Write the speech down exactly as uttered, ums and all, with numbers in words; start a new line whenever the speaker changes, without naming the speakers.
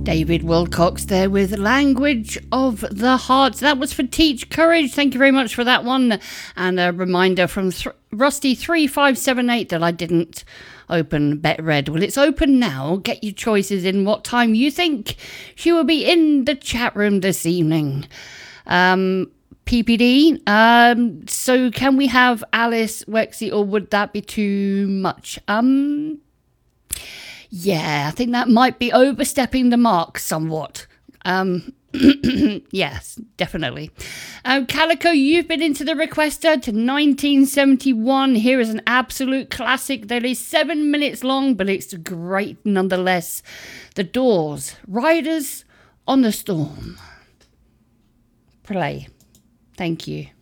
David Wilcox there with Language of the Heart. That was for Teach Courage. Thank you very much for that one. And a reminder from th- Rusty three five seven eight that I didn't open Bet Red. Well, it's open now. Get your choices in what time you think she will be in the chat room this evening. Um, P P D. Um, so can we have Alice, Wexy, or would that be too much? Um... Yeah, I think that might be overstepping the mark somewhat. Um, yes, definitely. Um, Calico, you've been into the requester to nineteen seventy-one. Here is an absolute classic that is seven minutes long, but it's great nonetheless. The Doors, Riders on the Storm. Play. Thank you.